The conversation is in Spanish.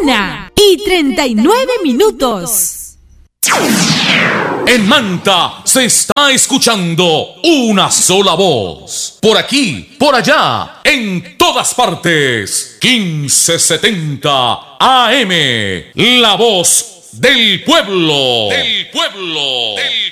1:39. En Manta se está escuchando una sola voz. Por aquí, por allá, en todas partes. 1570 AM. La voz del pueblo.